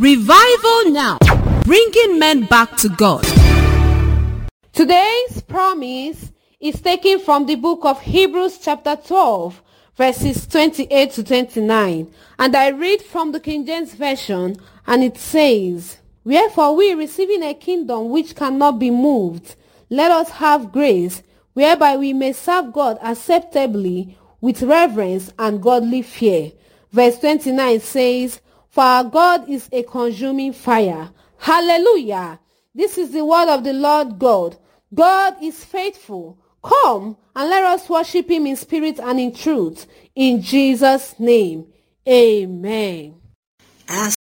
Revival Now, bringing men back to God. Today's promise is taken from the book of Hebrews chapter 12, verses 28 to 29. And I read from the King James Version, and it says, "Wherefore we, receiving a kingdom which cannot be moved, let us have grace, whereby we may serve God acceptably with reverence and godly fear." Verse 29 says, "For our God is a consuming fire." Hallelujah! This is the word of the Lord God. God is faithful. Come and let us worship him in spirit and in truth. In Jesus' name, amen.